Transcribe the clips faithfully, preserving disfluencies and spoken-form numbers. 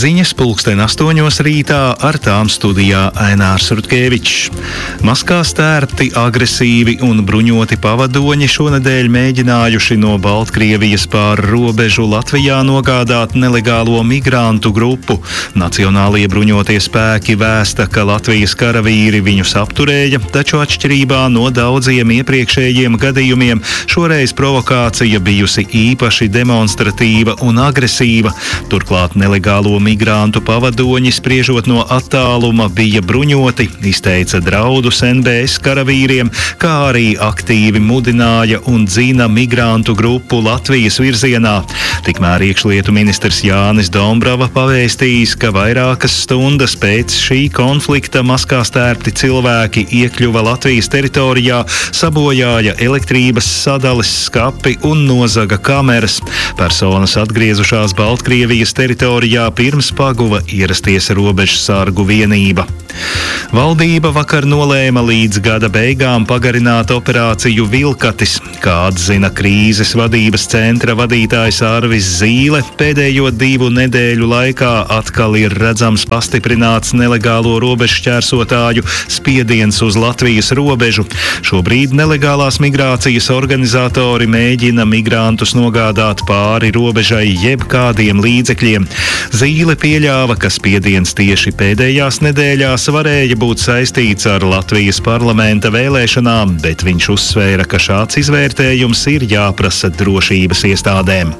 Ziņas pulksten astoņos rītā, ar tām studijā Ainārs Rutkevičs. Maskā stērpti, agresīvi un bruņoti pavadoņi šonedēļ mēģinājuši no Baltkrievijas pār robežu Latvijā nogādāt nelegālo migrantu grupu. Nacionālie bruņotie spēki vēsta, ka Latvijas karavīri viņus apturēja, taču atšķirībā no daudziem iepriekšējiem gadījumiem šoreiz provokācija bijusi īpaši demonstratīva un agresīva. Turklāt nelegālo migrantu pavadoņi, spriežot no attāluma, bija bruņoti, izteica draudus N B S karavīriem, kā arī aktīvi mudināja un dzina migrantu grupu Latvijas virzienā. Tikmēr iekšlietu ministrs Jānis Dombrava pavēstījis, ka vairākas stundas pēc šī konflikta maskā stērpti cilvēki iekļuva Latvijas teritorijā, sabojāja elektrības sadales skapi un nozaga kameras. Personas atgriezušās Baltkrievijas teritorijā pirms paguva ierasties robežsargu vienība. Valdība vakar nolēma līdz gada beigām pagarināt operāciju Vilkatis. Kā atzina krīzes vadības centra vadītājs Arvis Zīle, pēdējo divu nedēļu laikā atkal ir redzams pastiprināts nelegālo robežšķērsotāju spiediens uz Latvijas robežu. Šobrīd nelegālās migrācijas organizatori mēģina migrantus nogādāt pāri robežai jebkādiem līdzekļiem. Zīle pieļāva, ka spiediens tieši pēdējās nedēļās varēja būt saistīts ar Latvijas parlamenta vēlēšanām, bet viņš uzsvēra, ka šāds izvērtējums ir jāprasa drošības iestādēm.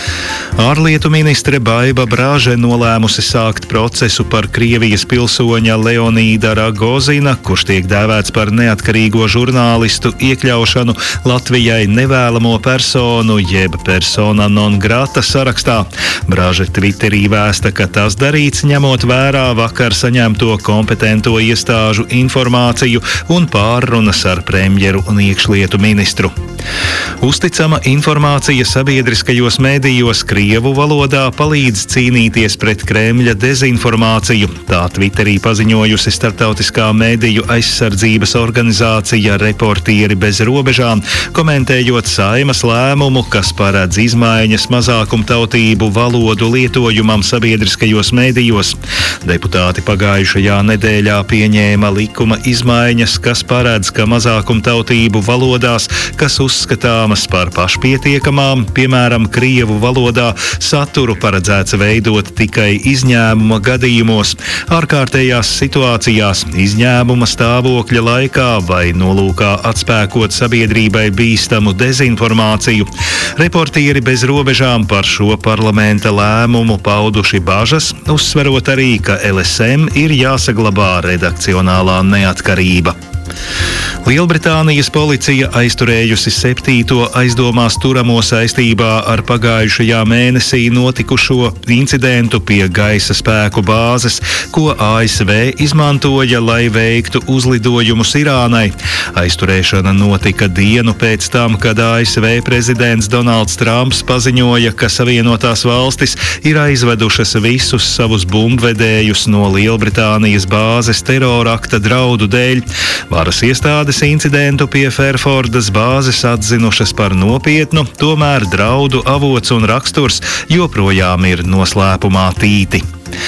Ārlietu ministre Baiba Braže nolēmusi sākt procesu par Krievijas pilsoņa Leonīda Ragozina, kurš tiek dēvēts par neatkarīgo žurnālistu, iekļaušanu Latvijai nevēlamo personu jeb persona non grata sarakstā. Braže Twitterī vēsta, ka tas darīts ņemot vērā vakar saņemto kompetento iestāžu informāciju un pārrunas ar premjeru un iekšlietu ministru. Uzticama informācija sabiedriskajos mēdījos Krievu valodā palīdz cīnīties pret Kremļa dezinformāciju. Tā Twitterī paziņojusi starptautiskā mēdīju aizsardzības organizācija Reportieri bez robežām, komentējot Saimas lēmumu, kas paredz izmaiņas mazākumtautību valodu lietojumam sabiedriskajos mēdījos. Deputāti pagājušajā nedēļā pieņēma likuma izmaiņas, kas paredz, ka mazākumtautību valodās, kas uzskatāmas par pašpietiekamām, piemēram, Krievu valodā, saturu paredzēts veidot tikai izņēmuma gadījumos, ārkārtējās situācijās, izņēmuma stāvokļa laikā vai nolūkā atspēkot sabiedrībai bīstamu dezinformāciju. Reportieri bez robežām par šo parlamenta lēmumu pauduši bažas, uzsverot arī, ka L S M ir jāsaglabā redakcionālā neatkarība. Lielbritānijas policija aizturējusi septīto aizdomās turamo saistībā ar pagājušajā mēnesī notikušo incidentu pie gaisa spēku bāzes, ko A S V izmantoja, lai veiktu uzlidojumus Irānai. Aizturēšana notika dienu pēc tam, kad A S V prezidents Donalds Trumps paziņoja, ka Savienotās valstis ir aizvedušas visus savus bumbvedējus no Lielbritānijas bāzes terorakta draudu dēļ. Varas iestādes incidentu pie Fairfordas bāzes atzinušas par nopietnu, tomēr draudu avots un raksturs joprojām ir noslēpumā tīti.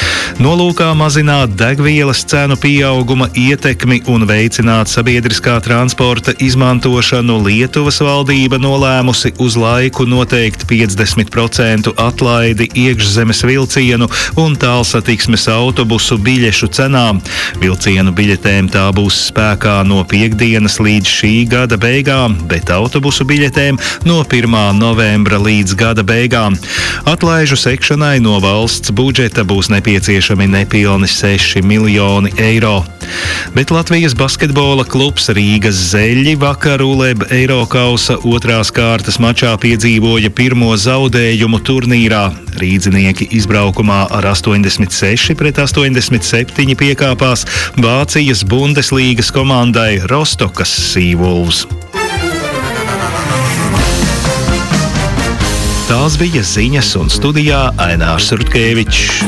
Nolūkā mazināt degvielas cenu pieauguma ietekmi un veicināt sabiedriskā transporta izmantošanu, Lietuvas valdība nolēmusi uz laiku noteikt piecdesmit procentu atlaidi iekšzemes vilcienu un tālsatiksmes autobusu biļešu cenām. Vilcienu biļetēm tā būs spēkā no piekdienas līdz šī gada beigām, bet autobusu biļetēm no pirmā novembra līdz gada beigām. Atlaižu sekšanai no valsts budžeta būs nepieciešami nepilni seši miljoni eiro. Bet Latvijas basketbola klubs Rīgas Zeļi vakar U L E B Eirokausa otrās kārtas mačā piedzīvoja pirmo zaudējumu turnīrā. Rīdzinieki izbraukumā ar astoņdesmit seši pret astoņdesmit septiņi piekāpās Vācijas Bundeslīgas komandai Rostokas Seawolves. Tās bija ziņas un studijā Ainārs Rutkevičs.